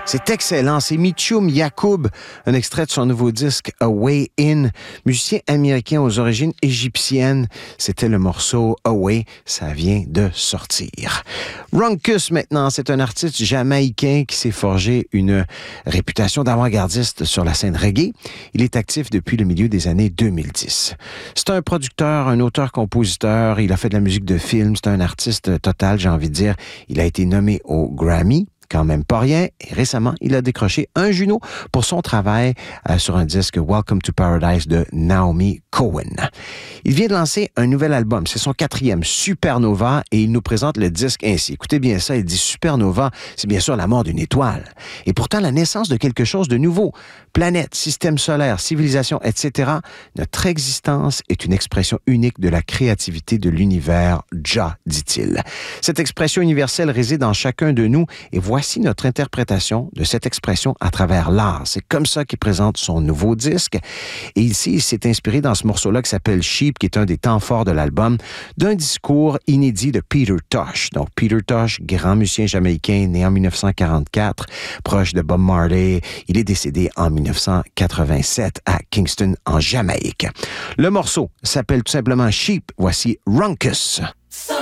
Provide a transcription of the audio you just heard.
C'est excellent, c'est Mitchum Yacoub, un extrait de son nouveau disque A Way In, musicien américain aux origines égyptiennes. C'était le morceau Away, ça vient de sortir. Ronkus maintenant, c'est un artiste jamaïcain qui s'est forgé une réputation d'avant-gardiste sur la scène reggae. Il est actif depuis le milieu des années 2010. C'est un producteur, un auteur-compositeur, il a fait de la musique de film, c'est un artiste total, j'ai envie de dire. Il a été nommé au Grammy. Quand même pas rien. Et récemment, il a décroché un Juno pour son travail sur un disque Welcome to Paradise de Naomi Cohen. Il vient de lancer un nouvel album. C'est son 4e, Supernova, et il nous présente le disque ainsi. Écoutez bien ça, il dit Supernova, c'est bien sûr la mort d'une étoile. Et pourtant, la naissance de quelque chose de nouveau. Planète, système solaire, civilisation, etc. Notre existence est une expression unique de la créativité de l'univers, Jah, dit-il. Cette expression universelle réside en chacun de nous et voici notre interprétation de cette expression à travers l'art. C'est comme ça qu'il présente son nouveau disque. Et ici, il s'est inspiré dans ce morceau-là qui s'appelle Sheep, qui est un des temps forts de l'album, d'un discours inédit de Peter Tosh. Donc, Peter Tosh, grand musicien jamaïcain, né en 1944, proche de Bob Marley. Il est décédé en 1987 à Kingston, en Jamaïque. Le morceau s'appelle tout simplement Sheep. Voici Ronkus.